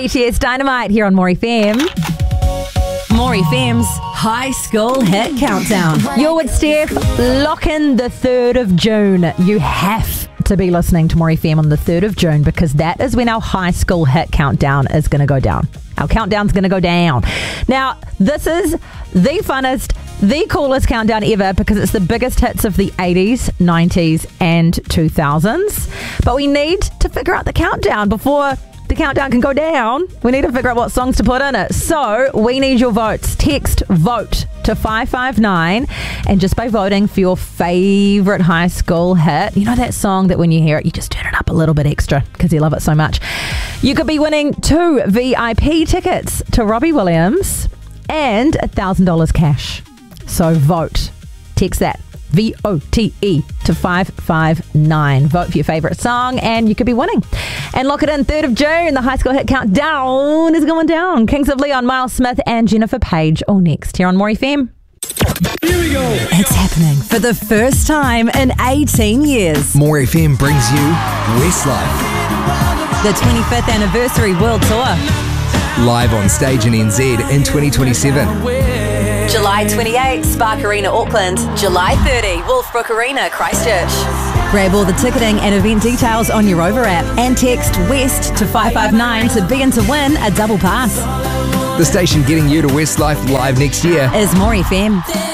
BTS Dynamite here on More FM. More FM's High School Hit Countdown. You're with Steph. Lock in the 3rd of June. You have to be listening to More FM on the 3rd of June because that is when our High School Hit Countdown is going to go down. Our countdown's going to go down. Now, this is the funnest, the coolest countdown ever because it's the biggest hits of the 80s, 90s and 2000s. But we need to figure out the countdown before the countdown can go down. We need to figure out what songs to put in it. So we need your votes. Text VOTE to 559 and just by voting for your favourite high school hit, you know that song that when you hear it, you just turn it up a little bit extra because you love it so much. You could be winning 2 VIP tickets to Robbie Williams and $1,000 cash. So vote. Text that. VOTE to 559. Vote for your favourite song and you could be winning. And lock it in, 3rd of June, the High School Hit Countdown is going down. Kings of Leon, Miles Smith and Jennifer Page all next here on More FM. Here we go. It's happening for the first time in 18 years. More FM brings you Westlife. The 25th anniversary world tour. Live on stage in NZ in 2027. July 28, Spark Arena, Auckland. July 30, Wolfbrook Arena, Christchurch. Grab all the ticketing and event details on your Rover app and text WEST to 559 to be in to win a double pass. The station getting you to Westlife live next year Is More FM.